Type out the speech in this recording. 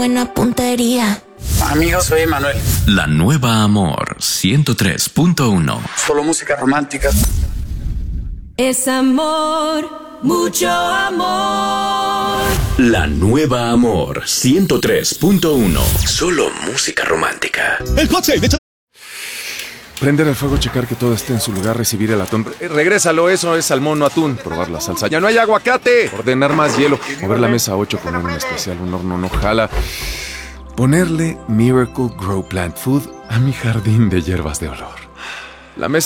buena puntería. Amigos, soy Manuel. La Nueva Amor 103.1. Solo música romántica. Es amor, mucho amor. La Nueva Amor 103.1. Solo música romántica. El hot sale de Prender el fuego, checar que todo esté en su lugar, recibir el atún. Regrésalo, eso es salmón, no atún. Probar la salsa. ¡Ya no hay aguacate! Ordenar más hielo. Mover la mesa 8 con un especial. Un horno no jala. Ponerle Miracle Grow Plant Food a mi jardín de hierbas de olor. La mesa